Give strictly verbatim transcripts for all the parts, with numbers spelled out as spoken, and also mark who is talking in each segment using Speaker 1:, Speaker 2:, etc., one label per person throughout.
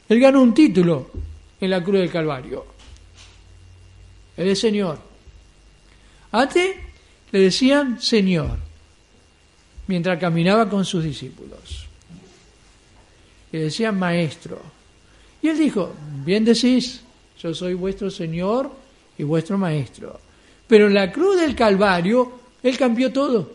Speaker 1: Él ganó un título en la cruz del Calvario. Él es Señor. Antes le decían Señor, mientras caminaba con sus discípulos. Le decían Maestro. Y él dijo, bien decís, yo soy vuestro Señor y vuestro Maestro. Pero en la cruz del Calvario, Él cambió todo.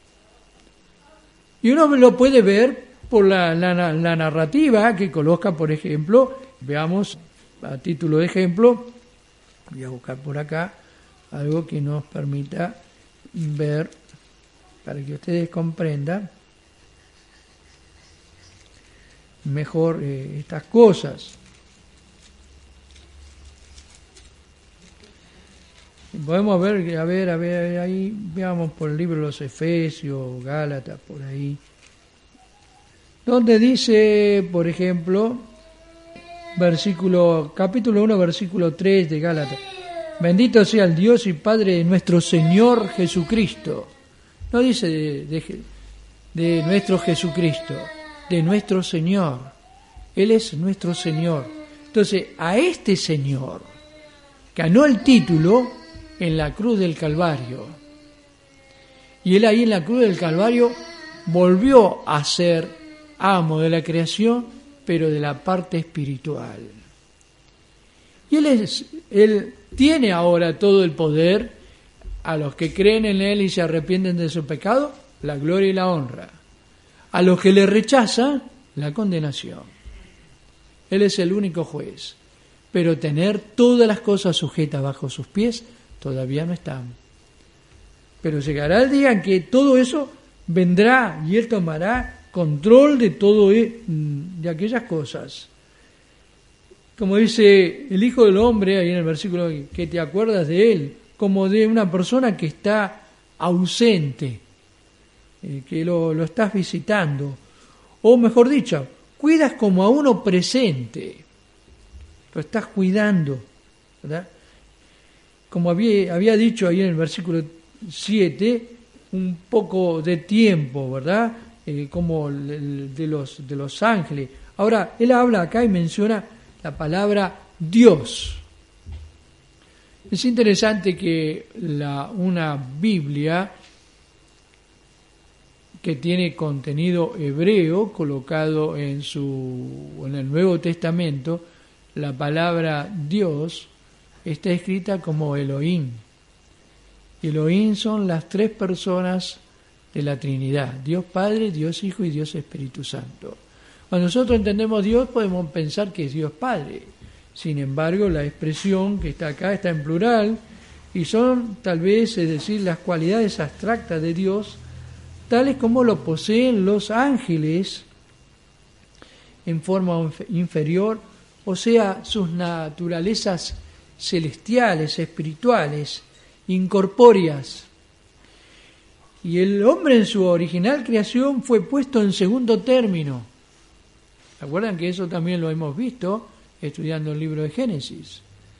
Speaker 1: Y uno lo puede ver por la, la, la narrativa que coloca, por ejemplo, veamos a título de ejemplo, voy a buscar por acá algo que nos permita ver, para que ustedes comprendan mejor eh, estas cosas. Podemos ver, a ver, a ver, ahí veamos por el libro de los Efesios, Gálatas, por ahí, donde dice, por ejemplo, versículo, capítulo uno, versículo tres de Gálatas, bendito sea el Dios y Padre de nuestro Señor Jesucristo. No dice de, de, de nuestro Jesucristo, de nuestro Señor. Él es nuestro Señor. Entonces, a este Señor ganó el título en la cruz del Calvario. Y él ahí en la cruz del Calvario volvió a ser amo de la creación, pero de la parte espiritual. Y él, es, él tiene ahora todo el poder. A los que creen en él y se arrepienten de su pecado, la gloria y la honra. A los que le rechazan, la condenación. Él es el único juez. Pero tener todas las cosas sujetas bajo sus pies, todavía no están. Pero llegará el día en que todo eso vendrá y Él tomará control de todo, de aquellas cosas. Como dice el Hijo del Hombre, ahí en el versículo, que te acuerdas de Él, como de una persona que está ausente, eh, que lo, lo estás visitando. O mejor dicho, cuidas como a uno presente. Lo estás cuidando, ¿verdad? Como había, había dicho ahí en el versículo siete, un poco de tiempo, ¿verdad? Eh, como el, de, los, de los ángeles. Ahora, él habla acá y menciona la palabra Dios. Es interesante que la, una Biblia que tiene contenido hebreo colocado en, su, en el Nuevo Testamento, la palabra Dios está escrita como Elohim. Elohim son las tres personas de la Trinidad, Dios Padre, Dios Hijo y Dios Espíritu Santo. Cuando nosotros entendemos Dios podemos pensar que es Dios Padre. Sin embargo, la expresión que está acá está en plural y son tal vez, es decir, las cualidades abstractas de Dios, tales como lo poseen los ángeles en forma inferior, o sea, sus naturalezas celestiales, espirituales, incorpóreas. Y el hombre en su original creación fue puesto en segundo término. ¿Se acuerdan que eso también lo hemos visto estudiando el libro de Génesis?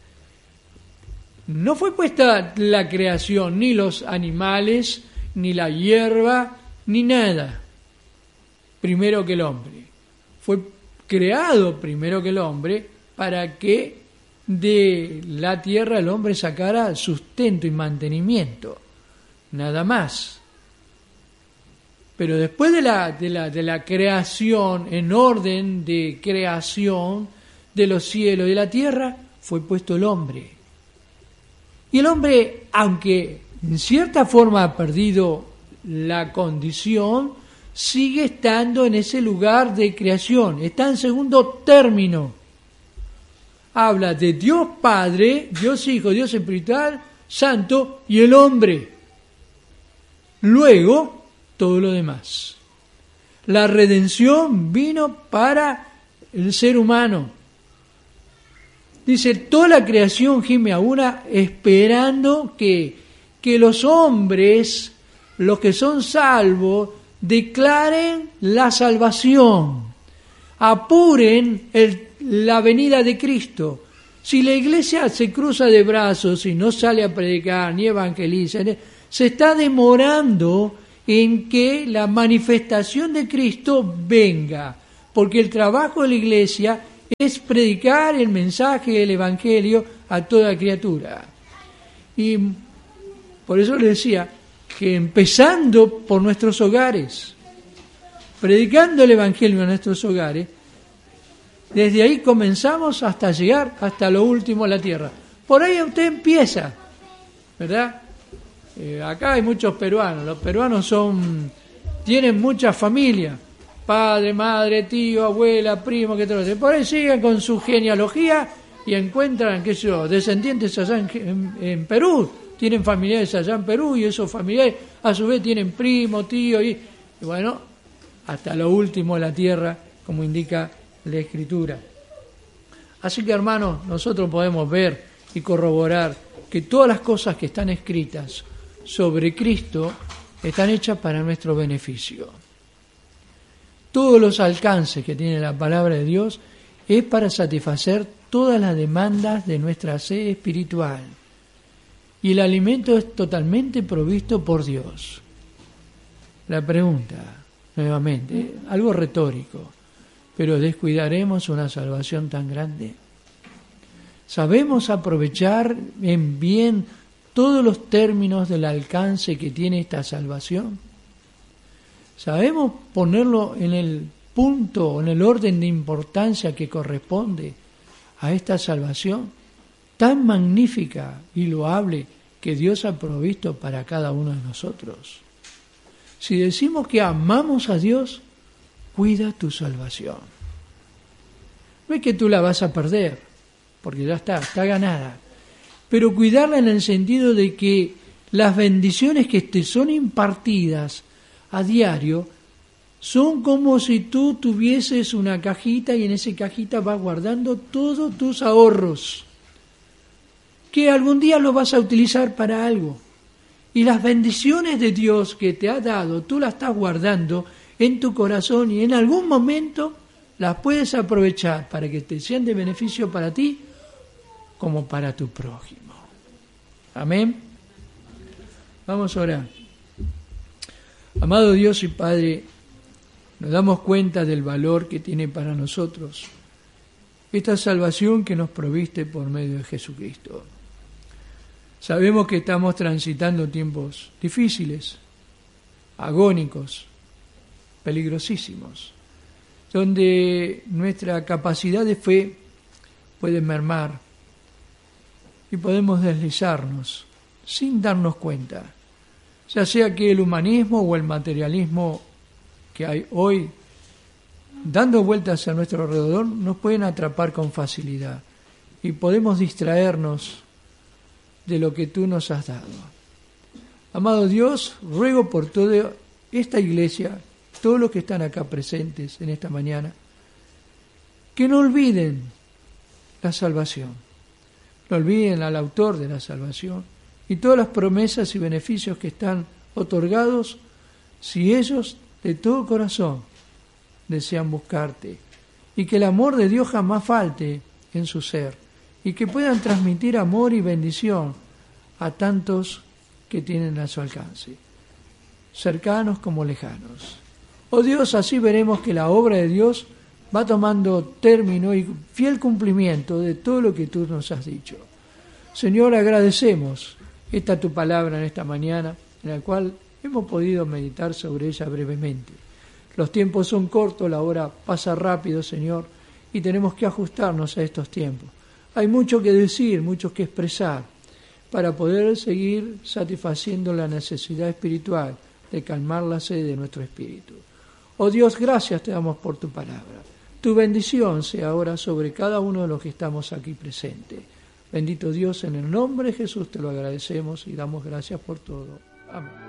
Speaker 1: No fue puesta la creación, ni los animales, ni la hierba, ni nada, primero que el hombre. Fue creado primero que el hombre para que de la tierra el hombre sacara sustento y mantenimiento, nada más. Pero después de la, de la, de la creación, en orden de creación de los cielos y de la tierra, fue puesto el hombre. Y el hombre, aunque en cierta forma ha perdido la condición, sigue estando en ese lugar de creación, está en segundo término. Habla de Dios Padre, Dios Hijo, Dios Espiritual, Santo y el hombre. Luego, todo lo demás. La redención vino para el ser humano. Dice, toda la creación gime a una esperando que, que los hombres, los que son salvos, declaren la salvación, apuren el, la venida de Cristo. Si la iglesia se cruza de brazos y no sale a predicar ni evangeliza, se está demorando en que la manifestación de Cristo venga, porque el trabajo de la iglesia es predicar el mensaje del Evangelio a toda criatura. Y por eso le decía que empezando por nuestros hogares, predicando el Evangelio en nuestros hogares, desde ahí comenzamos hasta llegar hasta lo último de la tierra. Por ahí usted empieza, ¿verdad? Eh, acá hay muchos peruanos, los peruanos son, tienen muchas familias, padre, madre, tío, abuela, primo, que todo. Por ahí siguen con su genealogía y encuentran, qué sé yo, descendientes allá en, en, en Perú, tienen familiares allá en Perú y esos familiares a su vez tienen primo, tío y, y bueno, hasta lo último de la tierra, como indica la Escritura. Así que, hermanos, nosotros podemos ver y corroborar que todas las cosas que están escritas sobre Cristo están hechas para nuestro beneficio. Todos los alcances que tiene la palabra de Dios es para satisfacer todas las demandas de nuestra sed espiritual. Y el alimento es totalmente provisto por Dios. La pregunta, nuevamente, algo retórico, pero ¿descuidaremos una salvación tan grande? ¿Sabemos aprovechar en bien todos los términos del alcance que tiene esta salvación? ¿Sabemos ponerlo en el punto, en el orden de importancia que corresponde a esta salvación tan magnífica y loable que Dios ha provisto para cada uno de nosotros? Si decimos que amamos a Dios, cuida tu salvación. No es que tú la vas a perder, porque ya está, está ganada. Pero cuidarla en el sentido de que las bendiciones que te son impartidas a diario son como si tú tuvieses una cajita y en esa cajita vas guardando todos tus ahorros, que algún día los vas a utilizar para algo. Y las bendiciones de Dios que te ha dado, tú las estás guardando en tu corazón y en algún momento las puedes aprovechar para que te sean de beneficio para ti como para tu prójimo. Amén. Vamos a orar. Amado Dios y Padre, nos damos cuenta del valor que tiene para nosotros esta salvación que nos proviste por medio de Jesucristo. Sabemos que estamos transitando tiempos difíciles, agónicos, peligrosísimos, donde nuestra capacidad de fe puede mermar y podemos deslizarnos sin darnos cuenta, ya sea que el humanismo o el materialismo que hay hoy dando vueltas a nuestro alrededor nos pueden atrapar con facilidad y podemos distraernos de lo que tú nos has dado. Amado Dios, ruego por toda esta iglesia, todos los que están acá presentes en esta mañana, que no olviden la salvación, no olviden al autor de la salvación y todas las promesas y beneficios que están otorgados si ellos de todo corazón desean buscarte, y que el amor de Dios jamás falte en su ser, y que puedan transmitir amor y bendición a tantos que tienen a su alcance, cercanos como lejanos. Oh Dios, así veremos que la obra de Dios va tomando término y fiel cumplimiento de todo lo que tú nos has dicho. Señor, agradecemos esta tu palabra en esta mañana, en la cual hemos podido meditar sobre ella brevemente. Los tiempos son cortos, la hora pasa rápido, Señor, y tenemos que ajustarnos a estos tiempos. Hay mucho que decir, mucho que expresar, para poder seguir satisfaciendo la necesidad espiritual de calmar la sed de nuestro espíritu. Oh Dios, gracias te damos por tu palabra. Tu bendición sea ahora sobre cada uno de los que estamos aquí presentes. Bendito Dios, en el nombre de Jesús te lo agradecemos y damos gracias por todo. Amén.